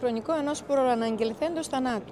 χρονικό ενός προαναγγελθέντος θανάτου.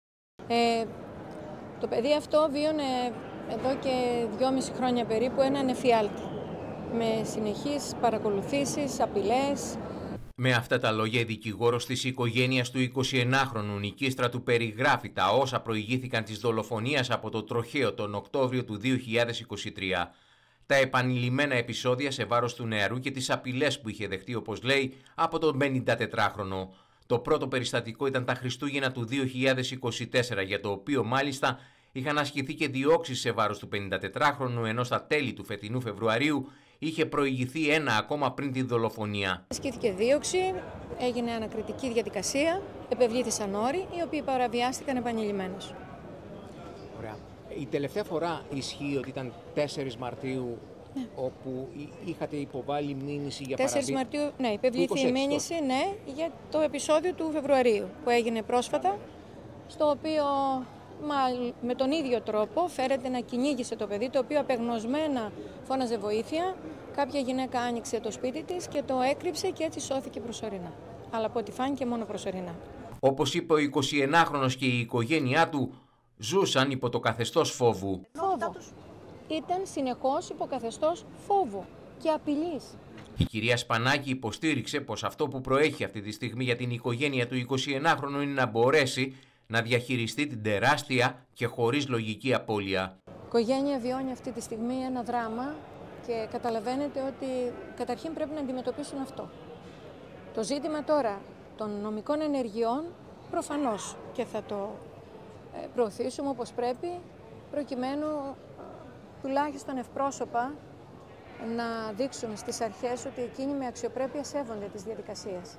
Το παιδί αυτό βίωνε εδώ και 2,5 χρόνια περίπου έναν εφιάλτη, με συνεχείς παρακολουθήσεις, απειλές. Με αυτά τα λόγια, η δικηγόρος της οικογένειας του 21χρονου Νικίστρατου περιγράφει τα όσα προηγήθηκαν της δολοφονίας από το τροχαίο τον Οκτώβριο του 2023. Τα επανειλημμένα επεισόδια σε βάρος του νεαρού και τις απειλές που είχε δεχτεί, όπως λέει, από τον 54χρονο. Το πρώτο περιστατικό ήταν τα Χριστούγεννα του 2024, για το οποίο μάλιστα είχαν ασκηθεί και διώξεις σε βάρος του 54χρονου, ενώ στα τέλη του φετινού Φεβρουαρίου είχε προηγηθεί ένα ακόμα πριν τη δολοφονία. Ασκήθηκε δίωξη, έγινε ανακριτική διαδικασία, επευλήθησαν όροι, οι οποίοι παραβιάστηκαν επανειλημμένως. Ωραία. Η τελευταία φορά ισχύει ότι ήταν 4 Μαρτίου, ναι, όπου είχατε υποβάλει μήνυση για παραβίαση. 4 Μαρτίου, ναι, υπευλήθη η μήνυση, ναι, για το επεισόδιο του Φεβρουαρίου που έγινε πρόσφατα, στο οποίο με τον ίδιο τρόπο φέρεται να κυνήγησε το παιδί, το οποίο απεγνωσμένα φώναζε βοήθεια. Κάποια γυναίκα άνοιξε το σπίτι της και το έκρυψε και έτσι σώθηκε προσωρινά. Αλλά από ό,τι φάνηκε μόνο προσωρινά. Όπως είπε ο 21χρονος και η οικογένειά του, ζούσαν υπό το καθεστώς φόβου. Φόβο. Ήταν συνεχώς υπό καθεστώς φόβου και απειλής. Η κυρία Σπανάκη υποστήριξε πως αυτό που προέχει αυτή τη στιγμή για την οικογένεια του 21χρονου είναι να μπορέσει να διαχειριστεί την τεράστια και χωρίς λογική απώλεια. Η οικογένεια βιώνει αυτή τη στιγμή ένα δράμα και καταλαβαίνετε ότι καταρχήν πρέπει να αντιμετωπίσουν αυτό. Το ζήτημα τώρα των νομικών ενεργειών προφανώς και θα το προωθήσουμε όπως πρέπει, προκειμένου τουλάχιστον ευπρόσωπα να δείξουν στις αρχές ότι εκείνοι με αξιοπρέπεια σέβονται τις διαδικασίες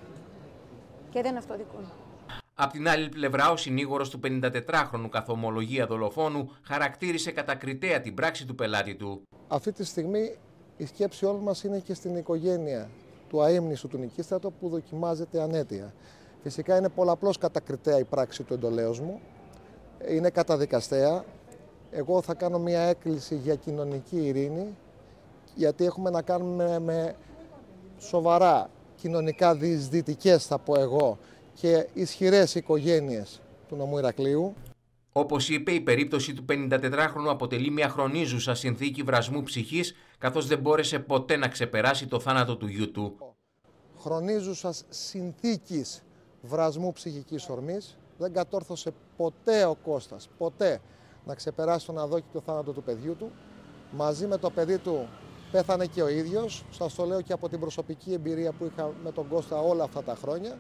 και δεν αυτοδικούν. Απ' την άλλη πλευρά, ο συνήγορος του 54χρονου καθ' ομολογία δολοφόνου χαρακτήρισε κατακριτέα την πράξη του πελάτη του. Αυτή τη στιγμή η σκέψη όλων μας είναι και στην οικογένεια του αείμνηστου του Νικίστρατο που δοκιμάζεται ανέτεια. Φυσικά είναι πολλαπλώς κατακριτέα η πράξη του εντολέως μου, είναι καταδικαστέα. Εγώ θα κάνω μια έκκληση για κοινωνική ειρήνη, γιατί έχουμε να κάνουμε με σοβαρά κοινωνικά διεισδυτικές, θα πω εγώ, και ισχυρές οικογένειες του νομού Ηρακλείου. Όπως είπε, η περίπτωση του 54χρονου αποτελεί μια χρονίζουσα συνθήκη βρασμού ψυχής, καθώς δεν μπόρεσε ποτέ να ξεπεράσει το θάνατο του γιού του. Χρονίζουσας συνθήκης βρασμού ψυχικής ορμής, δεν κατόρθωσε ποτέ ο Κώστας, ποτέ, να ξεπεράσει τον αδόκητο θάνατο του παιδιού του. Μαζί με το παιδί του πέθανε και ο ίδιος, σας το λέω και από την προσωπική εμπειρία που είχα με τον Κώστα όλα αυτά τα χρόνια.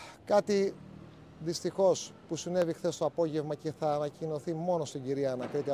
Κάτι δυστυχώς που συνέβη χθες το απόγευμα και θα ανακοινωθεί μόνο στην κυρία Ανακρίτη.